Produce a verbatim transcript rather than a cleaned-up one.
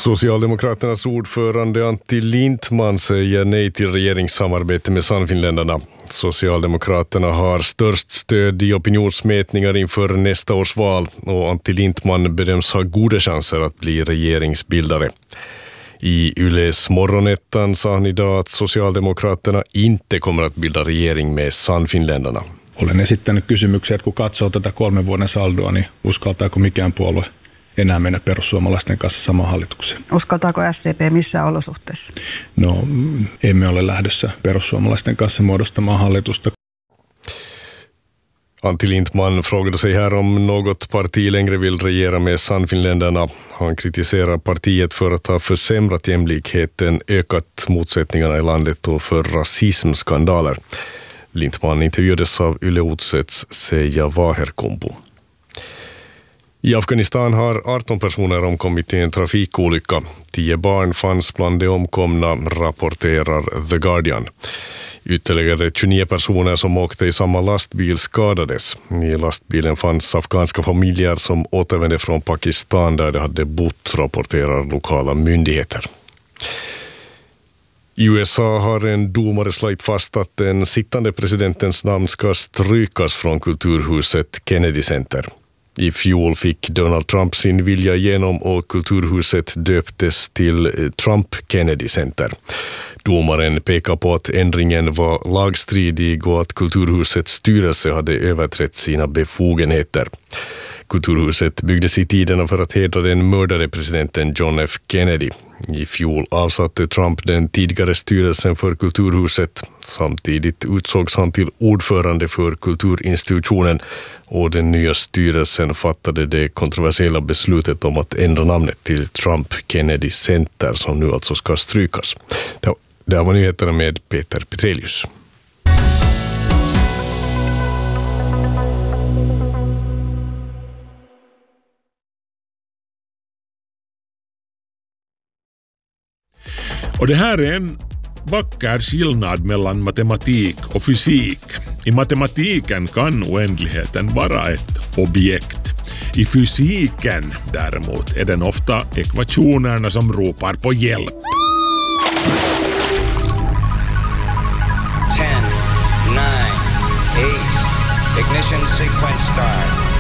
Socialdemokraternas ordförande Antti Lindman säger nej till regeringssamarbete med Sannfinländarna. Socialdemokraterna har störst stöd i opinionsmätningar inför nästa års val och Antti Lindman bedöms ha goda chanser att bli regeringsbildare. I Yles morgonettan sa han idag att Socialdemokraterna inte kommer att bilda regering med Sannfinländarna. Olen esittänyt kysymyksiä, että kun katsoo tätä kolmen vuoden saldoa, niin uskaltaako mikään puolue enää mennä perussuomalaisten kanssa samaan hallitukseen? Uskaltaako S D P missään olosuhteissa? No, emme ole lähdössä perussuomalaisten kanssa muodostamaan hallitusta. Antti Lindman frågade sig här om något parti längre vill regera med Sannfinländarna. Han kritiserar partiet för att ha försämrat jämlikheten, ökat motsättningarna i landet och för rasismskandaler. Lindman intervjuades av Yle Utsets Seija Vaherkumpu. I Afghanistan har arton personer omkommit i en trafikolycka. Tio barn fanns bland de omkomna, rapporterar The Guardian. Ytterligare tjugonio personer som åkte i samma lastbil skadades. I lastbilen fanns afghanska familjer som återvände från Pakistan där de hade bott, rapporterar lokala myndigheter. I U S A har en domare slagit fast att den sittande presidentens namn ska strykas från kulturhuset Kennedy Center. I fjol fick Donald Trump sin vilja igenom och kulturhuset döptes till Trump Kennedy Center. Domaren pekar på att ändringen var lagstridig och att kulturhusets styrelse hade överträtt sina befogenheter. Kulturhuset byggdes i tiderna för att hedra den mördade presidenten John F. Kennedy. I fjol avsatte Trump den tidigare styrelsen för kulturhuset. Samtidigt utsågs han till ordförande för kulturinstitutionen och den nya styrelsen fattade det kontroversiella beslutet om att ändra namnet till Trump Kennedy Center som nu alltså ska strykas. Det här var nyheterna med Peter Petrelius. Och det här är en vacker skillnad mellan matematik och fysik. I matematiken kan oändligheten vara ett objekt. I fysiken däremot är den ofta ekvationerna som ropar på hjälp. ten, nine, eight, ignition sequence start.